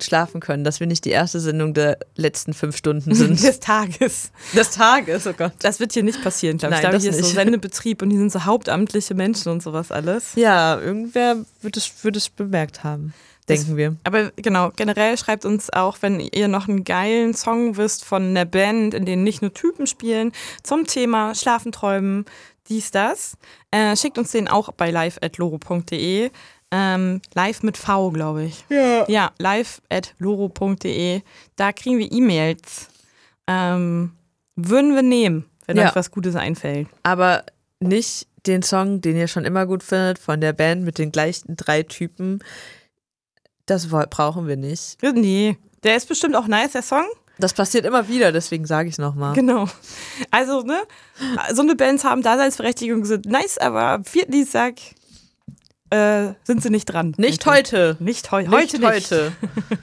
gut schlafen können, dass wir nicht die erste Sendung der letzten 5 Stunden sind. Des Tages. Des Tages, oh Gott. Das wird hier nicht passieren, glaube ich. Nein, Da das hier ist so nicht. Sendebetrieb und hier sind so hauptamtliche Menschen und sowas alles. Ja, irgendwer wird es bemerkt haben, denken wir. Aber genau, generell schreibt uns auch, wenn ihr noch einen geilen Song wisst von einer Band, in denen nicht nur Typen spielen, zum Thema Schlafen, Träumen, das. Schickt uns den auch bei live@loro.de. Live mit V, glaube ich. Ja, live@loro.de. Da kriegen wir E-Mails. Würden wir nehmen, wenn euch was Gutes einfällt. Aber nicht den Song, den ihr schon immer gut findet, von der Band mit den gleichen 3 Typen. Das brauchen wir nicht. Nee, der ist bestimmt auch nice, der Song. Das passiert immer wieder, deswegen sage ich es nochmal. Genau. Also, ne, so eine Bands haben Daseinsberechtigung, sind nice, aber Viertliedsack sind sie nicht dran. Nicht heute. Nicht heute nicht. Heute.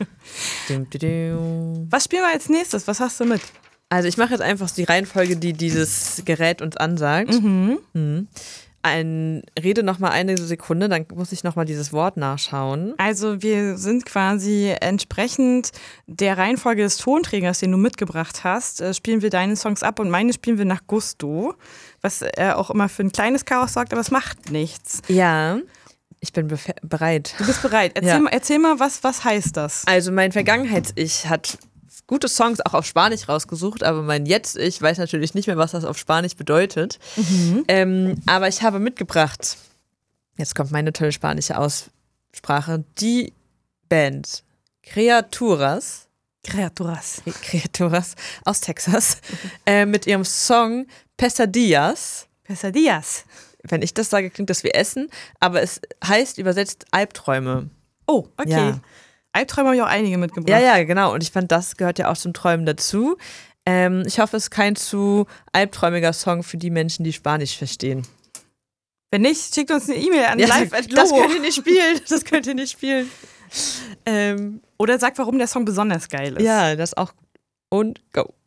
Was spielen wir als nächstes? Was hast du mit? Also ich mache jetzt einfach die Reihenfolge, die dieses Gerät uns ansagt. Rede nochmal eine Sekunde, dann muss ich nochmal dieses Wort nachschauen. Also wir sind quasi entsprechend der Reihenfolge des Tonträgers, den du mitgebracht hast, spielen wir deine Songs ab und meine spielen wir nach Gusto, was auch immer für ein kleines Chaos sorgt, aber es macht nichts. Ja, ich bin bereit. Du bist bereit. Erzähl mal, was heißt das? Also mein Vergangenheits-Ich hat gute Songs auch auf Spanisch rausgesucht, aber mein Jetzt-Ich weiß natürlich nicht mehr, was das auf Spanisch bedeutet. Aber ich habe mitgebracht, jetzt kommt meine tolle spanische Aussprache, die Band Criaturas aus Texas mit ihrem Song Pesadillas. Wenn ich das sage, klingt das wie Essen, aber es heißt übersetzt Albträume. Oh, okay. Ja. Albträume habe ich auch einige mitgebracht. Ja, genau. Und ich fand, das gehört ja auch zum Träumen dazu. Ich hoffe, es ist kein zu albträumiger Song für die Menschen, die Spanisch verstehen. Wenn nicht, schickt uns eine E-Mail an live@loro. Das könnt ihr nicht spielen. Oder sagt, warum der Song besonders geil ist. Ja, das auch. Und go.